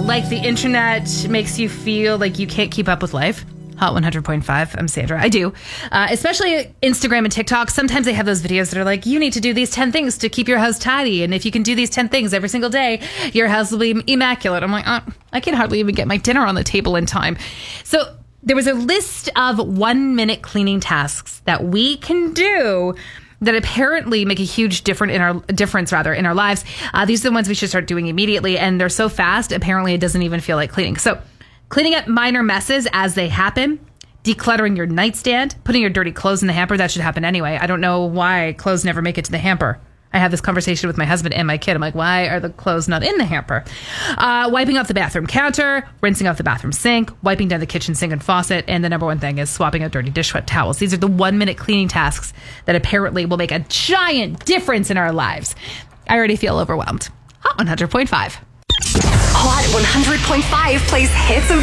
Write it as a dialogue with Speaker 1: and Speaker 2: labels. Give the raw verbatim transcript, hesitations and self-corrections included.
Speaker 1: like the internet makes you feel like you can't keep up with life? Hot one hundred point five. I'm Sandra. I do. Uh, especially Instagram and TikTok. Sometimes they have those videos that are like, you need to do these ten things to keep your house tidy. And if you can do these ten things every single day, your house will be immaculate. I'm like, oh, I can hardly even get my dinner on the table in time. So there was a list of one minute cleaning tasks that we can do that apparently make a huge difference in our difference rather in our lives. Uh, these are the ones we should start doing immediately. And they're so fast, apparently it doesn't even feel like cleaning. So cleaning up minor messes as they happen, decluttering your nightstand, putting your dirty clothes in the hamper. That should happen anyway. I don't know why clothes never make it to the hamper. I have this conversation with my husband and my kid. I'm like, why are the clothes not in the hamper? Uh, wiping off the bathroom counter, rinsing off the bathroom sink, wiping down the kitchen sink and faucet. And the number one thing is swapping out dirty dish towels. These are the one minute cleaning tasks that apparently will make a giant difference in our lives. I already feel overwhelmed. Hot one hundred point five.
Speaker 2: Hot one hundred point five plays hits of